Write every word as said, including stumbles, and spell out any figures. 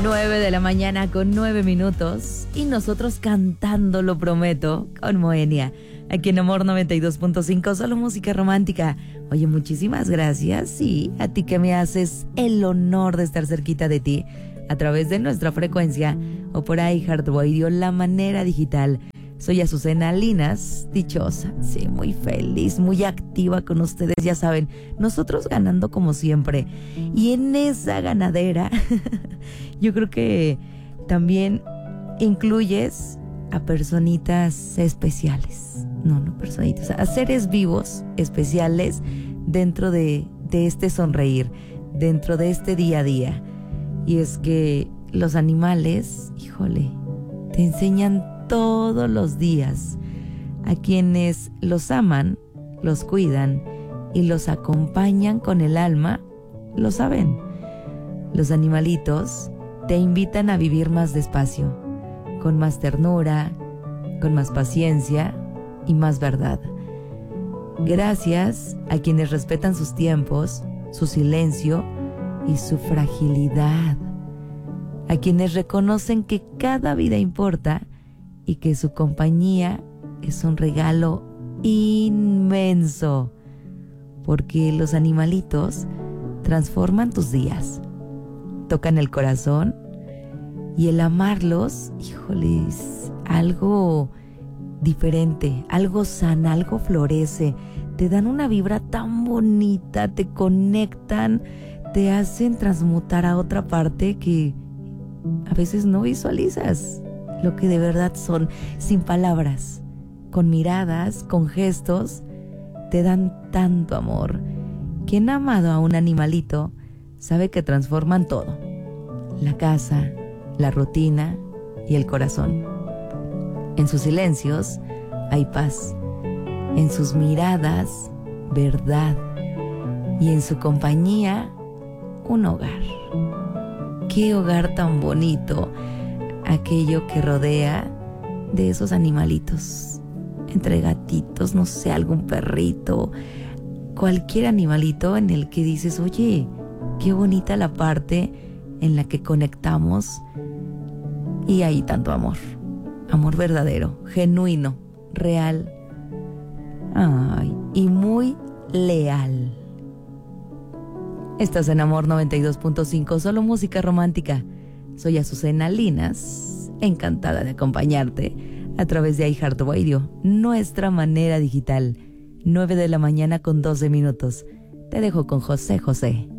nueve de la mañana con nueve minutos y nosotros cantando, lo prometo, con Moenia, aquí en Amor noventa y dos punto cinco, solo música romántica. Oye, muchísimas gracias, sí, a ti que me haces el honor de estar cerquita de ti a través de nuestra frecuencia o por ahí iHeartRadio, la manera digital. Soy Azucena Linas, dichosa, sí, muy feliz, muy activa con ustedes, ya saben, nosotros ganando como siempre. Y en esa ganadera, yo creo que también incluyes a personitas especiales. No, no personitas, a seres vivos especiales dentro de, de este sonreír, dentro de este día a día. Y es que los animales, híjole, te enseñan todos los días. A quienes los aman, los cuidan y los acompañan con el alma, lo saben. Los animalitos te invitan a vivir más despacio, con más ternura, con más paciencia y más verdad. Gracias a quienes respetan sus tiempos, su silencio y su fragilidad. A quienes reconocen que cada vida importa y que su compañía es un regalo inmenso, porque los animalitos transforman tus días, tocan el corazón, y el amarlos, híjole, es algo diferente, algo sana, algo florece, te dan una vibra tan bonita, te conectan, te hacen transmutar a otra parte que a veces no visualizas lo que de verdad son, sin palabras, con miradas, con gestos, te dan tanto amor. Quien ha amado a un animalito sabe que transforman todo: la casa, la rutina y el corazón. En sus silencios hay paz, en sus miradas, verdad, y en su compañía, un hogar. ¡Qué hogar tan bonito! Aquello que rodea de esos animalitos, entre gatitos, no sé, algún perrito, cualquier animalito en el que dices, oye, qué bonita la parte en la que conectamos, y hay tanto amor, amor verdadero, genuino, real, ay, y muy leal. Estás en Amor noventa y dos punto cinco, solo música romántica. Soy Azucena Linas, encantada de acompañarte a través de iHeartRadio, nuestra manera digital. nueve de la mañana con doce minutos. Te dejo con José José.